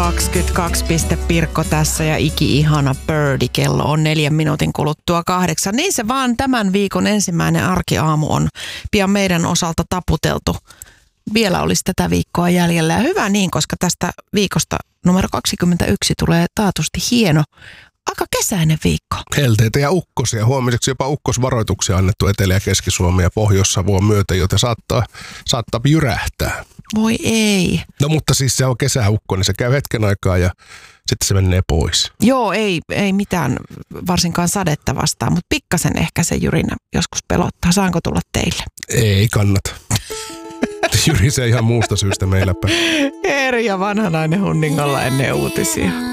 22. tässä ja iki-ihana Birdie. Kello on 4 minuutin kuluttua 8. Niin se vaan tämän viikon ensimmäinen arkiaamu on pian meidän osalta taputeltu. Vielä olisi tätä viikkoa jäljellä ja hyvä niin, koska tästä viikosta numero 21 tulee taatusti hieno, aika kesäinen viikko. Helteitä ja ukkosia. Huomiseksi jopa ukkosvaroituksia annettu Etelä- ja Keski-Suomi ja Pohjois-Savoa myöten, joten saattaa jyrähtää. Voi ei. No mutta siis se on kesäukko, niin se käy hetken aikaa ja sitten se menee pois. Joo, ei mitään varsinkaan sadetta vastaan, mutta pikkasen ehkä se jyrinä joskus pelottaa. Saanko tulla teille? Ei kannata. Jyrisee ihan muusta syystä meillä päin. Erja vanhanainen Hunningolla ennen uutisia.